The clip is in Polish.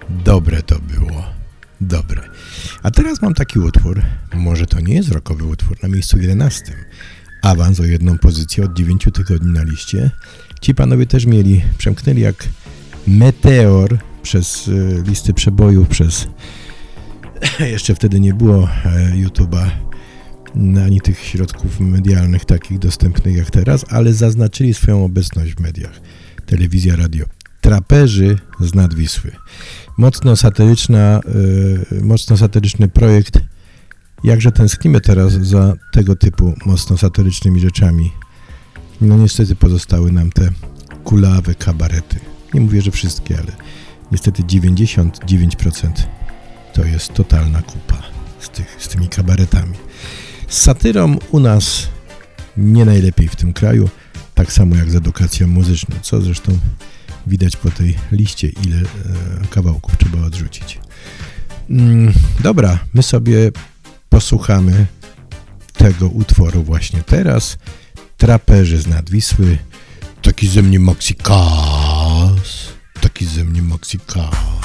Dobre to było. Dobre. A teraz mam taki utwór. Może to nie jest rockowy utwór. Na miejscu 11. Awans o jedną pozycję od 9 tygodni na liście. Ci panowie też przemknęli jak meteor przez listy przebojów, przez... Jeszcze wtedy nie było YouTube'a, ani tych środków medialnych takich dostępnych jak teraz, ale zaznaczyli swoją obecność w mediach. Telewizja, radio. Traperzy z nad Wisły. Mocno satyryczny projekt. Jakże tęsknimy teraz za tego typu mocno satyrycznymi rzeczami. No niestety pozostały nam te kulawe kabarety. Nie mówię, że wszystkie, ale niestety 99% to jest totalna kupa z tymi kabaretami. Z satyrą u nas nie najlepiej w tym kraju, tak samo jak z edukacją muzyczną, co zresztą widać po tej liście, ile kawałków trzeba odrzucić. Dobra, my sobie posłuchamy tego utworu właśnie teraz. Traperzy z nad Wisły. Taki ze mnie Maxikas.